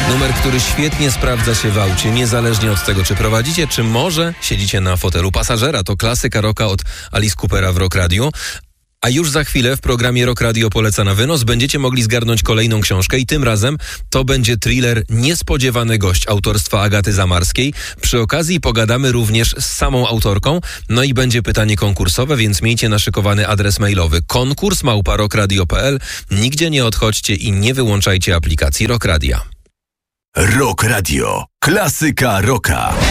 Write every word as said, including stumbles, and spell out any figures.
Numer, który świetnie sprawdza się w aucie, niezależnie od tego, czy prowadzicie, czy może siedzicie na fotelu pasażera. To klasyka rocka od Alice Coopera w Rock Radio. A już za chwilę w programie Rock Radio Poleca na wynos będziecie mogli zgarnąć kolejną książkę i tym razem to będzie thriller Niespodziewany gość autorstwa Agaty Zamarskiej. Przy okazji pogadamy również z samą autorką. No i będzie pytanie konkursowe, więc miejcie naszykowany adres mailowy konkurs małpa rockradio kropka p l. Nigdzie nie odchodźcie i nie wyłączajcie aplikacji Rock Radia. Rock Radio. Klasyka rocka.